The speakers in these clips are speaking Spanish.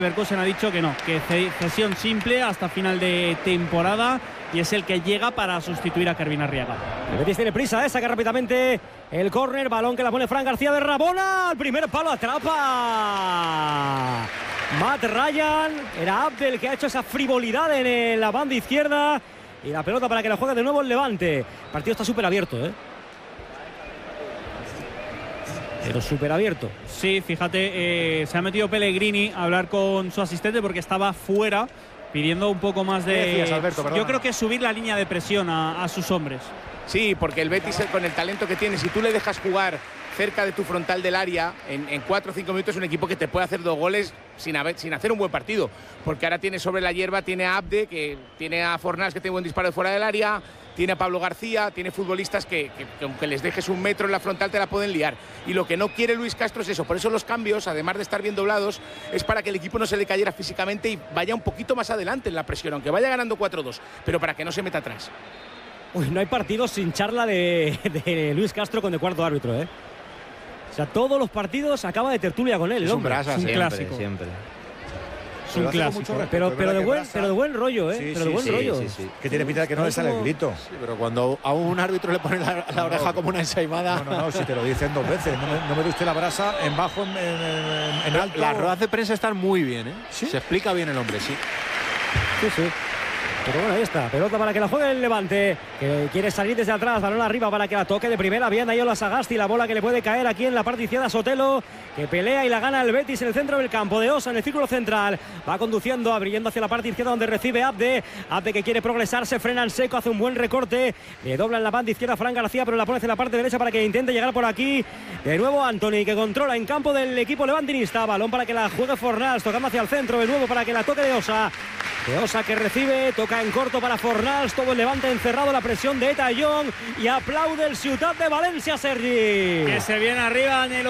Leverkusen ha dicho que no, que cesión simple hasta final de temporada, y es el que llega para sustituir a Kervin Arriaga. El Betis tiene prisa, saca rápidamente el córner, balón que la pone Fran García de Rabona, al primer palo atrapa Matt Ryan, era Abdel que ha hecho esa frivolidad en la banda izquierda, y la pelota para que la juegue de nuevo el Levante. El partido está súper abierto, pero súper abierto. Sí, fíjate, se ha metido Pellegrini a hablar con su asistente porque estaba fuera, pidiendo un poco más de... Decías, Alberto, yo creo que subir la línea de presión a sus hombres. Sí, porque el Betis, con el talento que tiene, si tú le dejas jugar cerca de tu frontal del área, en 4 o 5 minutos es un equipo que te puede hacer 2 goles sin hacer un buen partido. Porque ahora tiene sobre la hierba, tiene a Abde, que tiene a Fornals, que tiene buen disparo de fuera del área, tiene a Pablo García, tiene futbolistas que aunque les dejes un metro en la frontal te la pueden liar. Y lo que no quiere Luis Castro es eso. Por eso los cambios, además de estar bien doblados, es para que el equipo no se le cayera físicamente y vaya un poquito más adelante en la presión, aunque vaya ganando 4-2, pero para que no se meta atrás. Uy, no hay partido sin charla de Luis Castro con el cuarto árbitro, O sea, todos los partidos acaba de tertulia con él. Es un brasa, es un clásico. Siempre. Es un clásico. Pero de buen rollo, Sí, pero de buen rollo. Sí. Que tiene pinta de que no le sale el grito. Sí, pero cuando a un árbitro le pone la oreja como una ensaimada. No, si te lo dicen 2 veces. No me dé usted la brasa en bajo, en alto. Las ruedas de prensa están muy bien, ¿Sí? Se explica bien el hombre, sí. Sí. Pero bueno, ahí está, pelota para que la juegue el Levante, que quiere salir desde atrás, balón arriba para que la toque de primera, bien ahí Ola Sagasti, la bola que le puede caer aquí en la parte izquierda Sotelo, que pelea y la gana el Betis en el centro del campo, de Osa en el círculo central, va conduciendo, abriendo hacia la parte izquierda donde recibe Abde que quiere progresar, se frena en seco, hace un buen recorte, le dobla en la banda izquierda Fran García, pero la pone hacia la parte derecha para que intente llegar por aquí, de nuevo Anthony, que controla en campo del equipo levantinista, balón para que la juegue Fornals, tocando hacia el centro, de nuevo para que la toque de Osa que recibe, toca en corto para Fornals, todo el Levante encerrado, la presión de Eta Young, y aplaude el Ciutat de Valencia, Sergi. Que se viene arriba en el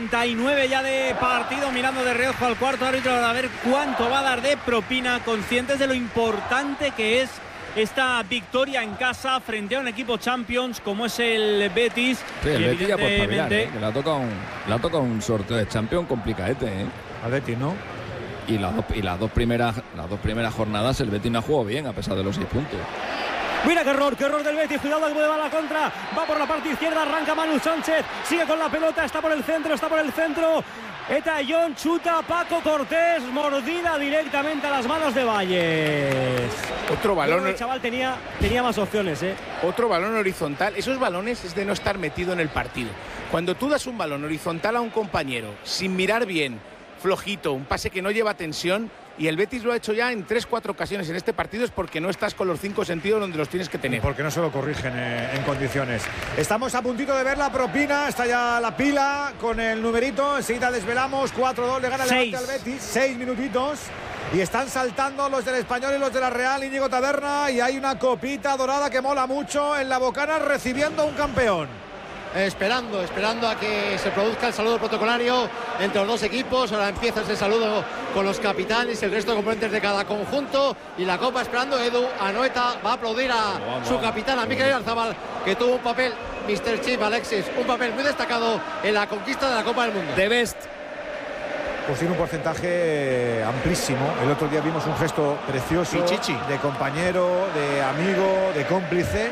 89 ya de partido, mirando de reojo al cuarto árbitro a ver cuánto va a dar de propina, conscientes de lo importante que es esta victoria en casa frente a un equipo Champions como es el Betis. Sí, el Betis ya por espabilar, que le ha tocado un sorteo de Champions complicadete, Al Betis, ¿no? Y las dos primeras jornadas el Betis no ha jugado bien a pesar de los 6 puntos. Mira qué error del Betis, cuidado que puede dar la contra, va por la parte izquierda, arranca Manu Sánchez, sigue con la pelota, está por el centro, Eta Young, chuta Paco Cortés, mordida directamente a las manos de Valles. Otro balón. El chaval tenía más opciones, Otro balón horizontal. Esos balones es de no estar metido en el partido. Cuando tú das un balón horizontal a un compañero sin mirar bien, flojito, un pase que no lleva tensión, y el Betis lo ha hecho ya en 3-4 ocasiones en este partido, es porque no estás con los 5 sentidos donde los tienes que tener. Porque no se lo corrigen en condiciones. Estamos a puntito de ver la propina, está ya la pila con el numerito, enseguida desvelamos, 4-2 le gana el Levante al Betis, 6 minutitos. Y están saltando los del Español y los de la Real, Íñigo Taberna, y hay una copita dorada que mola mucho en la bocana recibiendo a un campeón. Esperando a que se produzca el saludo protocolario entre los dos equipos. Ahora empieza ese saludo con los capitanes y el resto de componentes de cada conjunto, y la copa esperando. Edu Anoeta va a aplaudir a su capitán, a Mikel Oyarzabal, que tuvo un papel, Mr. Chip Alexis, un papel muy destacado en la conquista de la Copa del Mundo. The best. Pues tiene un porcentaje amplísimo. El otro día vimos un gesto precioso de compañero, de amigo, de cómplice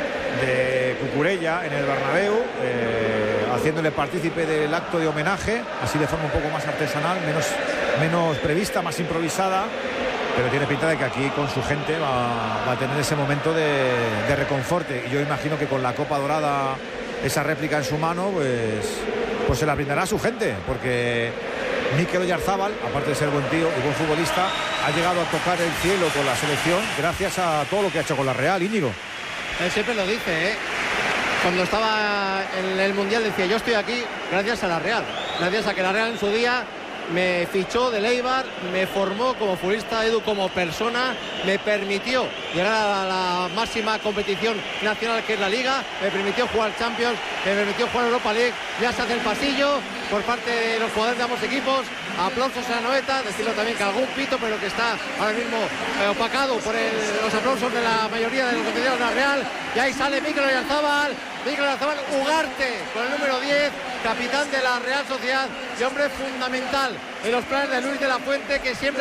de Cucurella en el Bernabéu, haciéndole partícipe del acto de homenaje, así de forma un poco más artesanal, menos prevista, más improvisada, pero tiene pinta de que aquí con su gente va a tener ese momento de reconforte, y yo imagino que con la Copa Dorada, esa réplica en su mano, pues se la brindará a su gente, porque Mikel Oyarzabal, aparte de ser buen tío y buen futbolista, ha llegado a tocar el cielo con la selección gracias a todo lo que ha hecho con la Real. Íñigo. Él siempre lo dice, Cuando estaba en el Mundial decía: yo estoy aquí gracias a la Real, gracias a que la Real en su día me fichó del Eibar, me formó como futbolista, Edu, como persona, me permitió llegar a la máxima competición nacional que es la Liga, me permitió jugar Champions, me permitió jugar Europa League. Ya se hace el pasillo por parte de los jugadores de ambos equipos, aplausos a Anoeta, decirlo también que algún pito, pero que está ahora mismo opacado por los aplausos de la mayoría de los aficionados de la Real. Y ahí sale Mikel Oyarzabal, Ugarte con el número 10, capitán de la Real Sociedad y hombre fundamental en los planes de Luis de la Fuente, que siempre